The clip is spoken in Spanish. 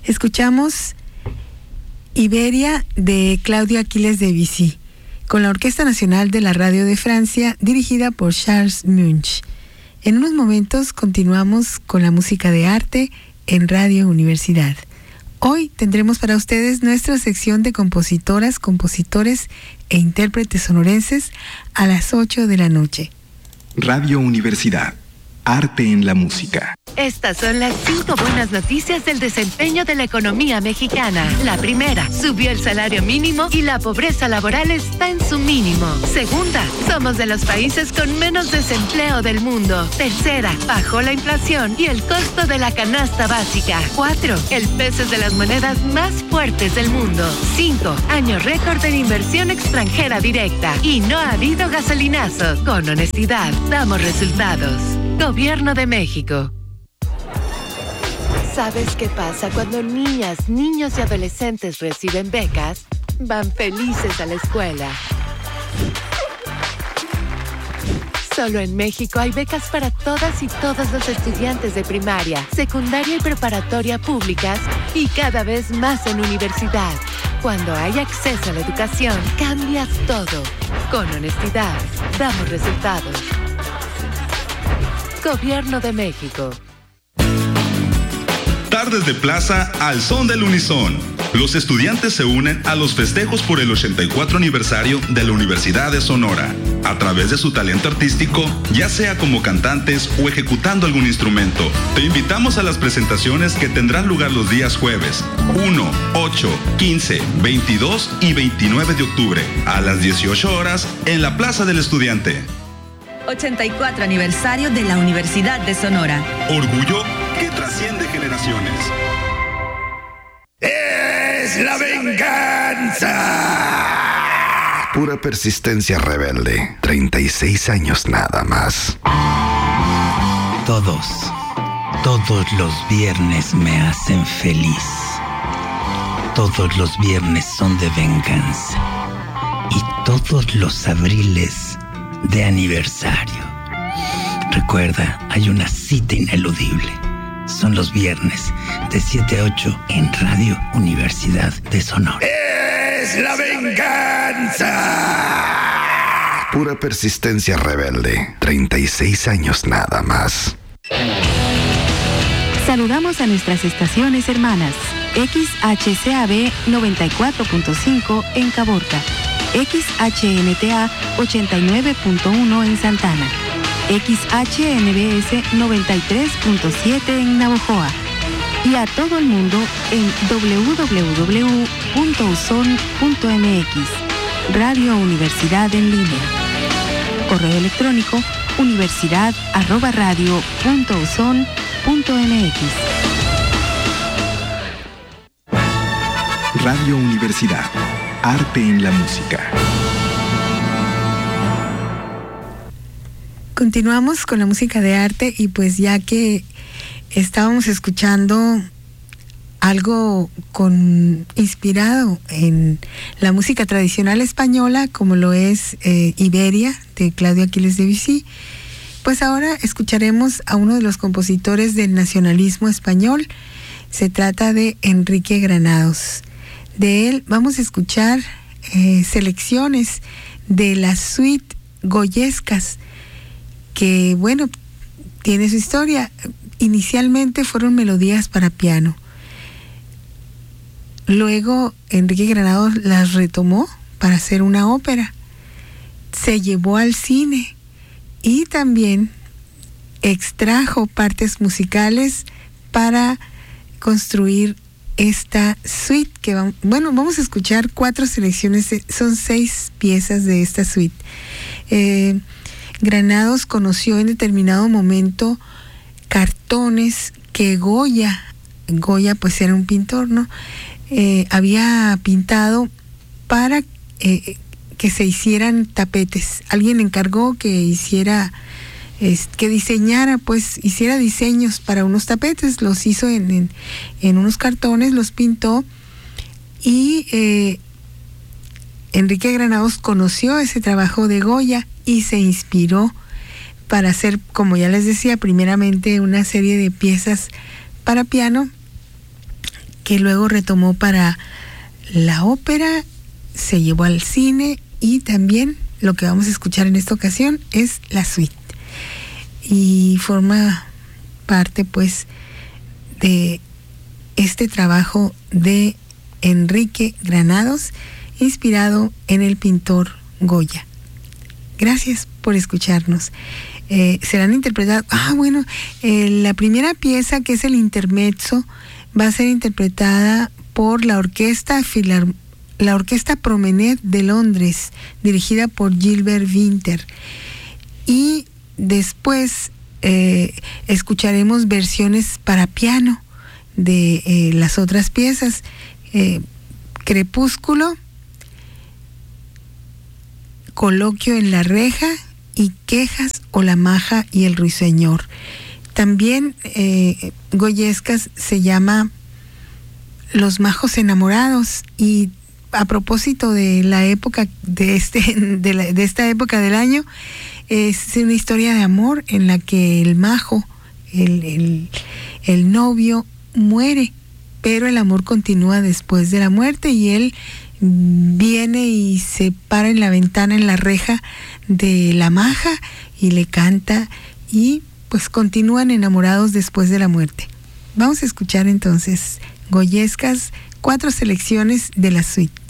Escuchamos Iberia de Claudio Aquiles Debussy, con la Orquesta Nacional de la Radio de Francia, dirigida por Charles Munch. En unos momentos continuamos con la música de arte en Radio Universidad. Hoy tendremos para ustedes nuestra sección de compositoras, compositores e intérpretes sonorenses a las 8 de la noche. Radio Universidad. Arte en la música. Estas son las 5 buenas noticias del desempeño de la economía mexicana. La primera, subió el salario mínimo y la pobreza laboral está en su mínimo. Segunda, somos de los países con menos desempleo del mundo. Tercera, bajó la inflación y el costo de la canasta básica. 4, el peso es de las monedas más fuertes del mundo. 5, año récord en inversión extranjera directa. Y no ha habido gasolinazo. Con honestidad, damos resultados. Gobierno de México. ¿Sabes qué pasa cuando niñas, niños y adolescentes reciben becas? Van felices a la escuela. Solo en México hay becas para todas y todos los estudiantes de primaria, secundaria y preparatoria públicas y cada vez más en universidad. Cuando hay acceso a la educación, cambias todo. Con honestidad, damos resultados. Gobierno de México. Tardes de plaza al son del unisón. Los estudiantes se unen a los festejos por el 84 aniversario de la Universidad de Sonora. A través de su talento artístico, ya sea como cantantes o ejecutando algún instrumento, te invitamos a las presentaciones que tendrán lugar los días jueves 1, 8, 15, 22 y 29 de octubre a las 18 horas en la Plaza del Estudiante. 84 aniversario de la Universidad de Sonora. Orgullo que trasciende generaciones. ¡Es la venganza! Pura persistencia rebelde. 36 años nada más. Todos los viernes me hacen feliz. Todos los viernes son de venganza. Y todos los abriles de aniversario. Recuerda, hay una cita ineludible. Son los viernes de 7 a 8 en Radio Universidad de Sonora. ¡Es la venganza! Pura persistencia rebelde. 36 años nada más. Saludamos a nuestras estaciones hermanas. XHCAB 94.5 en Caborca. XHNTA 89.1 en Santana. XHNBS 93.7 en Navojoa. Y a todo el mundo en www.uson.mx. Radio Universidad en línea. Correo electrónico universidad@radio.uson.mx. Radio Universidad. Arte en la música. Continuamos con la música de arte y pues ya que estábamos escuchando algo inspirado en la música tradicional española, como lo es Iberia de Claudio Aquiles Debussy, pues ahora escucharemos a uno de los compositores del nacionalismo español. Se trata de Enrique Granados. De él vamos a escuchar selecciones de la suite Goyescas, que bueno, tiene su historia. Inicialmente fueron melodías para piano. Luego Enrique Granados las retomó para hacer una ópera. Se llevó al cine y también extrajo partes musicales para construir esta suite que vamos a escuchar 4 selecciones, son 6 piezas de esta suite. Granados conoció en determinado momento cartones que Goya pues era un pintor, ¿no? Había pintado para que se hicieran tapetes. Alguien encargó que hiciera, que diseñara, pues hiciera diseños para unos tapetes. Los hizo en unos cartones, los pintó y Enrique Granados conoció ese trabajo de Goya y se inspiró para hacer, como ya les decía, primeramente una serie de piezas para piano que luego retomó para la ópera, se llevó al cine y también lo que vamos a escuchar en esta ocasión es la suite. Y forma parte pues de este trabajo de Enrique Granados, inspirado en el pintor Goya. Gracias por escucharnos. Serán interpretadas, la primera pieza, que es el intermezzo, va a ser interpretada por la Orquesta Promenade de Londres, dirigida por Gilbert Winter. Y después escucharemos versiones para piano de las otras piezas, Crepúsculo, Coloquio en la reja y Quejas o la maja y el ruiseñor. También Goyescas se llama Los majos enamorados, y a propósito de la época de esta época del año, es una historia de amor en la que el majo, el novio, muere, pero el amor continúa después de la muerte, y él viene y se para en la ventana, en la reja de la maja, y le canta, y pues continúan enamorados después de la muerte. Vamos a escuchar entonces Goyescas, 4 selecciones de la suite.